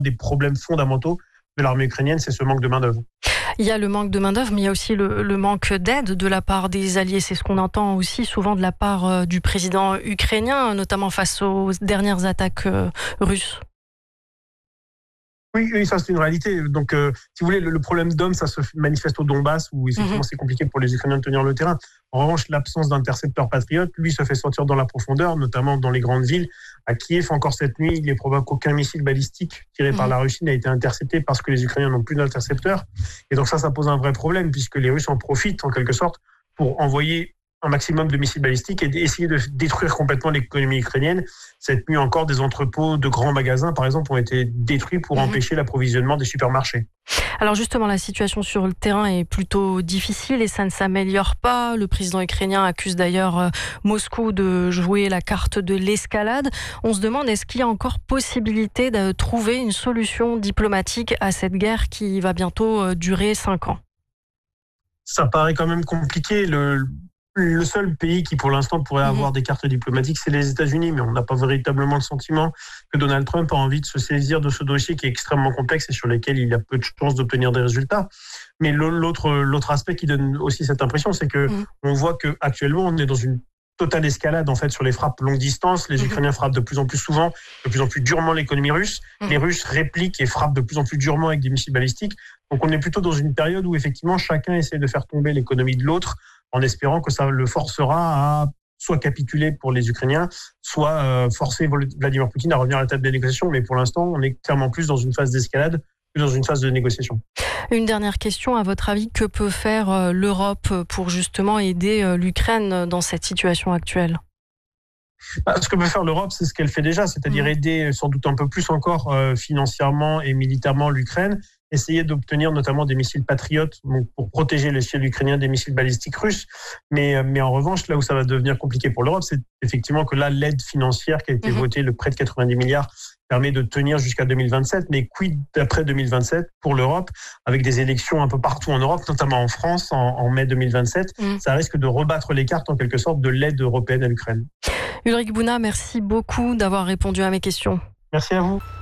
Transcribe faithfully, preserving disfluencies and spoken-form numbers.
des problèmes fondamentaux de l'armée ukrainienne, c'est ce manque de main-d'œuvre. Il y a le manque de main-d'œuvre, mais il y a aussi le, le manque d'aide de la part des alliés. C'est ce qu'on entend aussi souvent de la part euh, du président ukrainien, notamment face aux dernières attaques euh, russes. Oui, oui, ça c'est une réalité. Donc, euh, si vous voulez, le, le problème d'hommes, ça se manifeste au Donbass, où effectivement mmh. c'est compliqué pour les Ukrainiens de tenir le terrain. En revanche, l'absence d'intercepteurs patriotes, lui, se fait sortir dans la profondeur, notamment dans les grandes villes. À Kiev, encore cette nuit, il est probable qu'aucun missile balistique tiré mmh. par la Russie n'a été intercepté parce que les Ukrainiens n'ont plus d'intercepteurs. Et donc ça, ça pose un vrai problème, puisque les Russes en profitent, en quelque sorte, pour envoyer un maximum de missiles balistiques et essayer de détruire complètement l'économie ukrainienne. Cette nuit encore, des entrepôts de grands magasins, par exemple, ont été détruits pour mmh. empêcher l'approvisionnement des supermarchés. Alors justement, la situation sur le terrain est plutôt difficile et ça ne s'améliore pas. Le président ukrainien accuse d'ailleurs Moscou de jouer la carte de l'escalade. On se demande, est-ce qu'il y a encore possibilité de trouver une solution diplomatique à cette guerre qui va bientôt durer cinq ans ? Ça paraît quand même compliqué. Le... Le seul pays qui, pour l'instant, pourrait avoir mmh. des cartes diplomatiques, c'est les États-Unis, mais on n'a pas véritablement le sentiment que Donald Trump a envie de se saisir de ce dossier qui est extrêmement complexe et sur lequel il a peu de chances d'obtenir des résultats. Mais l'autre, l'autre aspect qui donne aussi cette impression, c'est que mmh. on voit qu'actuellement, on est dans une totale escalade en fait sur les frappes longue distance. Les mmh. Ukrainiens frappent de plus en plus souvent, de plus en plus durement l'économie russe. Mmh. Les Russes répliquent et frappent de plus en plus durement avec des missiles balistiques. Donc on est plutôt dans une période où effectivement chacun essaie de faire tomber l'économie de l'autre, en espérant que ça le forcera à soit capituler pour les Ukrainiens, soit euh, forcer Vladimir Poutine à revenir à la table des négociations. Mais pour l'instant, on est clairement plus dans une phase d'escalade que dans une phase de négociation. Une dernière question, à votre avis, que peut faire euh, l'Europe pour justement aider euh, l'Ukraine dans cette situation actuelle ? Bah, ce que peut faire l'Europe, c'est ce qu'elle fait déjà, c'est-à-dire mmh. aider sans doute un peu plus encore euh, financièrement et militairement l'Ukraine, essayer d'obtenir notamment des missiles patriotes donc pour protéger le ciel ukrainien des missiles balistiques russes. Mais, mais en revanche, là où ça va devenir compliqué pour l'Europe, c'est effectivement que là, l'aide financière qui a été mmh. votée, le prêt de quatre-vingt-dix milliards, permet de tenir jusqu'à deux mille vingt-sept. Mais quid d'après deux mille vingt-sept pour l'Europe, avec des élections un peu partout en Europe, notamment en France, en, en mai deux mille vingt-sept, mmh. ça risque de rebattre les cartes en quelque sorte de l'aide européenne à l'Ukraine. Ulrich Bouna, merci beaucoup d'avoir répondu à mes questions. Merci à vous.